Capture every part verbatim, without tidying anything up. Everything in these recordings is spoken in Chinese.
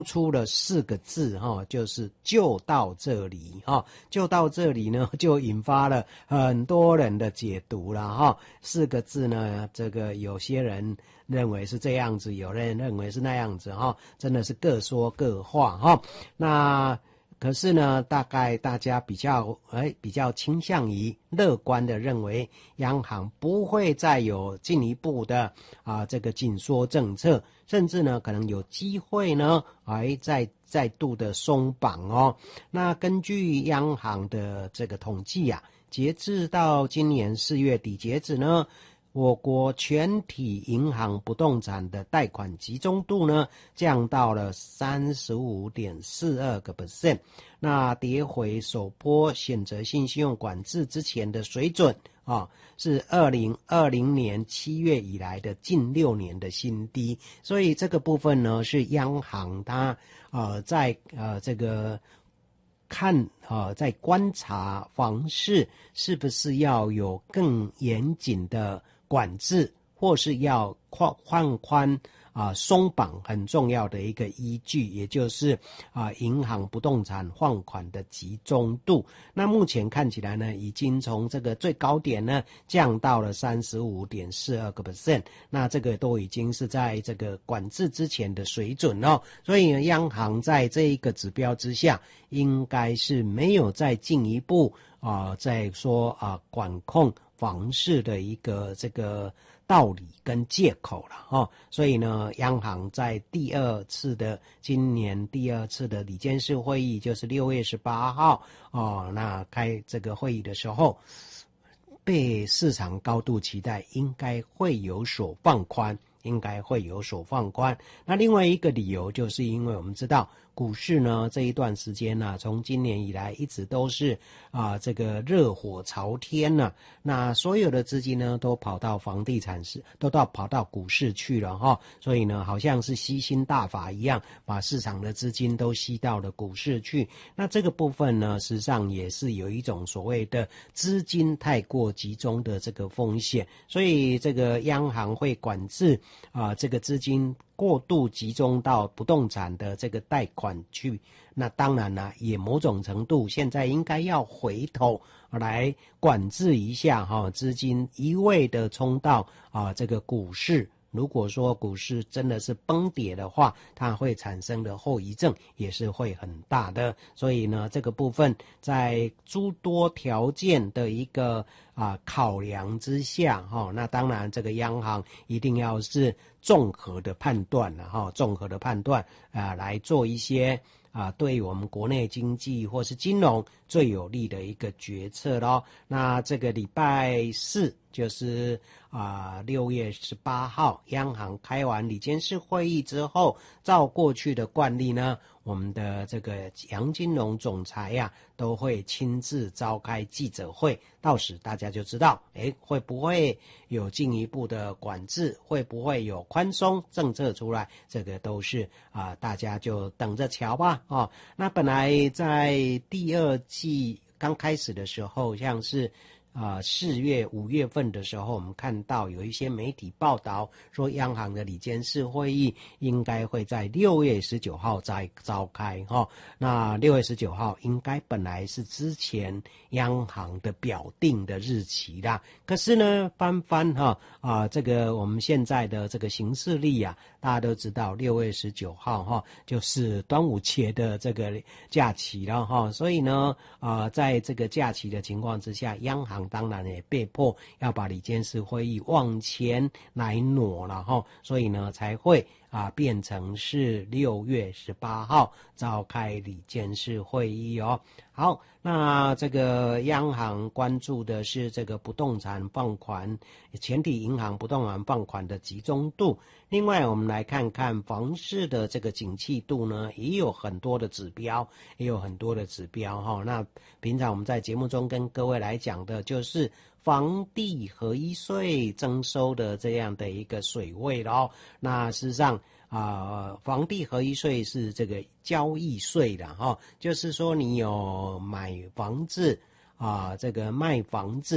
出了四个字哈，就是就到这里哈，就到这里呢，就引发了很多人的解读了哈。四个字呢，这个有些人认为是这样子，有人认为是那样子哈，真的是各说各话哈。那可是呢，大概大家比较哎比较倾向于乐观的认为，央行不会再有进一步的啊这个紧缩政策，甚至呢可能有机会呢哎再再度的松绑哦。那根据央行的这个统计啊，截至到今年四月底截止呢，我国全体银行不动产的贷款集中度呢，降到了 百分之三十五点四二 那跌回首波选择性信用管制之前的水准啊，是二零二零年七月以来的近六年的新低。所以这个部分呢，是央行它呃在呃这个看啊、呃，在观察房市是不是要有更严谨的管制，或是要宽放宽啊松绑很重要的一个依据，也就是啊银行不动产放款的集中度。那目前看起来呢，已经从这个最高点呢降到了 百分之三十五点四二， 那这个都已经是在这个管制之前的水准哦。所以呢，央行在这一个指标之下，应该是没有再进一步啊、呃，再说啊、呃、管控房市的一个这个道理跟借口了哈、哦。所以呢，央行在第二次的今年第二次的理监事会议，就是六月十八号哦，那开这个会议的时候，被市场高度期待应该会有所放宽，应该会有所放宽。那另外一个理由就是因为我们知道股市呢这一段时间呢、啊，从今年以来一直都是啊这个热火朝天呢、啊，那所有的资金呢都跑到房地产市，都到跑到股市去了哈，所以呢好像是吸星大法一样，把市场的资金都吸到了股市去。那这个部分呢，实际上也是有一种所谓的资金太过集中的这个风险，所以这个央行会管制啊这个资金过度集中到不动产的这个贷款去，那当然了，也某种程度现在应该要回头来管制一下哈，资金一味的冲到啊这个股市。如果说股市真的是崩跌的话，它会产生的后遗症也是会很大的。所以呢，这个部分在诸多条件的一个啊考量之下哈，那当然这个央行一定要是综合的判断了哈，综合的判断啊来做一些啊对我们国内经济或是金融最有利的一个决策咯。那这个礼拜四就是啊六月十八号，央行开完理监事会议之后，照过去的惯例呢，我们的这个杨金龙总裁呀、啊、都会亲自召开记者会，到时大家就知道，诶，会不会有进一步的管制，会不会有宽松政策出来，这个都是啊、呃、大家就等着瞧吧哦。那本来在第二季刚开始的时候，像是啊，四月、五月份的时候，我们看到有一些媒体报道说，央行的理监事会议应该会在六月十九号再召开哈、哦。那六月十九号应该本来是之前央行的表定的日期啦，可是呢，翻翻哈啊，这个我们现在的这个行事历啊，大家都知道，六月十九号哈、哦、就是端午节的这个假期了哈、哦，所以呢，啊、呃，在这个假期的情况之下，央行当然也被迫要把理监事会议往前来挪了哈，所以呢才会啊变成是六月十八号召开理监事会议哦。好，那这个央行关注的是这个不动产放款，全体银行不动产放款的集中度。另外，我们来看看房市的这个景气度呢，也有很多的指标，也有很多的指标哈。那平常我们在节目中跟各位来讲的就是房地合一税征收的这样的一个水位咯。那事实上啊、呃，房地合一税是这个交易税的哈，就是说你有买房子啊、呃，这个卖房子。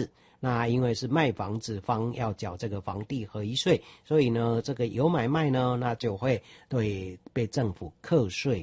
那因为是卖房子方要缴这个房地合一税，所以呢，这个有买卖呢，那就会对被政府课税。